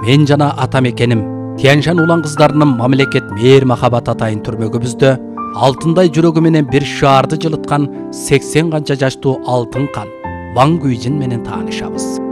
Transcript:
мен жана атам экеним Тяньшан улан кыздарынын мамлекет мээр махабат атайын түрмөгүбүздө алтындай жүрөгү менен бир шаарды жылыткан 80 канча жаштуу алтын кан Ван Гүйжин менен таанышабыз.